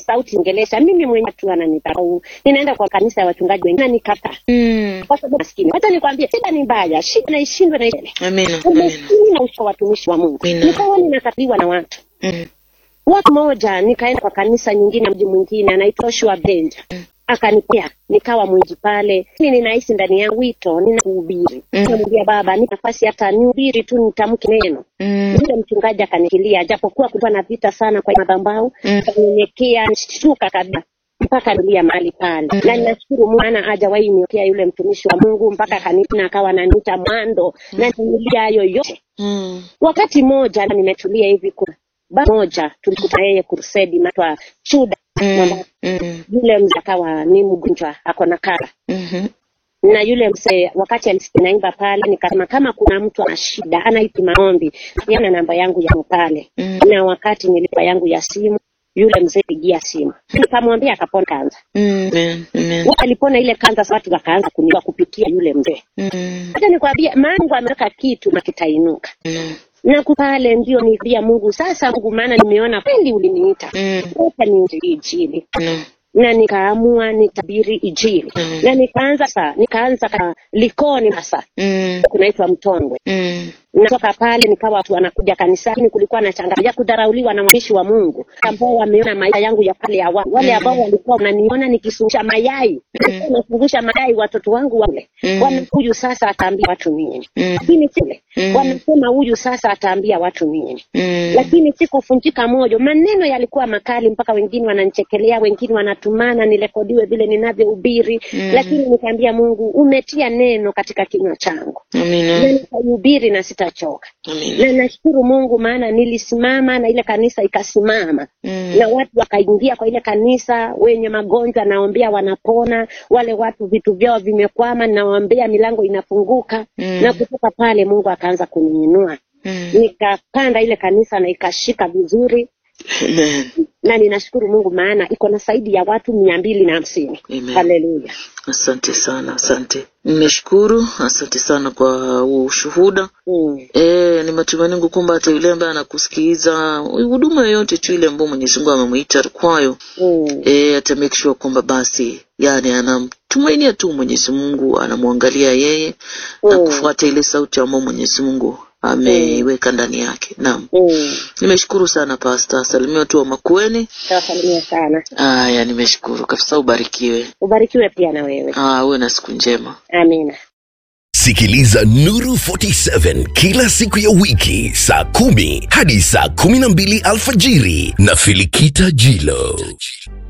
sauti ingelesha. Mimi mwenyewe tu ananidharau. Ninaenda kwa kanisa ya wachungaji wengine nikata. Kwa sababu maskini. Hata nikwambie shida ni mbaya, shida na ishindwe na ile. Amina. Na usho watumishi wa Mungu. Nikawa ninakataliwa na watu. Watu moja nikaenda kwa kanisa nyingine mji mwingine anaitwa Joshua Benja. Akanipea nikawa mwingi pale. Mimi ninaishi ndani ya wito ninakuhubiri. Nikamwambia baba ni nafasi hata nihubiri tu nitamke neno. Yule mchungaji akanikilia japokuwa kulikuwa na vita sana kwa madhabahu. Akanyenyekea nishuka kabisa mpaka nilia mahali pale. Na ninashukuru Mungu ana hajawahi niokea yule mtumishi wa Mungu mpaka kanisa akawa ananiita mwando na nilia hayo yote. Wakati moja nimetulia hivi kwa moja tulikuta yeye crusade matwa Chuda. Yule mzee akawa ni mgonjwa ako na kara. Na yule mzee wakati alisikia pale nikasema kama kuna mtu ana shida anaiti maombi yana namba yangu ya pale. Na wakati nilipa yangu ya simu yule mzee pigia simu nikamwambia akapona kanza. Alipona ile kanza watu wakaanza kuniwa kupitia yule mzee. Hata nikwambia Mungu ameweka kitu na kitainuka. Na kupale ndio niambia Mungu sasa Mungu maana nimeona kweli uliniita. Sasa ni injili. Na nikaamua nitabiri injili. Na nikaanza Likoni sasa. Kunaitwa Mtongwe. Natoka pale nikawa watu wanakuja kanisani kulikuwa na changamoto ya kudharauliwa na mtumishi wa Mungu ambao wameona maisha yangu ya pale ya wale ambao walikuwa wananiona nikisungusha mayai. Nasungusha mayai watoto wangu wale. Huyu sasa ataambia watu nini? Lakini kile wanasema huyu sasa ataambia watu nini? Lakini sikufunjika moyo. Maneno yalikuwa makali mpaka wengine wananichekelea, wengine wanatumana nirekodiwe vile ninavyohubiri. Lakini nikaambia Mungu umetia neno katika kinywa changu. Amina. Na nitahubiri na sitachoka. Na nashukuru Mungu maana nilisimama na ile kanisa ikasimama. Na watu wakaingia kwa ile kanisa wenye magonjwa naombea wanapona, wale watu vitu vyao vimekwama naombea milango inafunguka. Na kutoka pale Mungu akaanza kuniinua. Nikapanda ile kanisa na ikashika vizuri. Amen. Na ninashukuru Mungu maana iko na zaidi ya watu 250. Haleluya. Asante sana, asante. Nimeshukuru, asante sana kwa ushuhuda. Ni matumaini yangu kwamba hata yule ambaye anakusikiliza huduma yoyote tu ile ambayo Mwenyezi Mungu amemuita kwayo, ata make sure kwamba basi yani anamtumainia tu Mwenyezi Mungu, anamwangalia yeye na kufuata ile sauti ambayo Mwenyezi Mungu ameweka ndani yake. Naam. Nimeshukuru sana Pastor. Salimia watu wa Makueni. Salimia sana. Haya, nimeshukuru. Kabisa ubarikiwe. Ubarikiwe pia na wewe. Uwe na siku njema. Amina. Sikiliza Nuru 47 kila siku ya wiki saa 10 hadi saa 12 alfajiri na Filikita Jilo.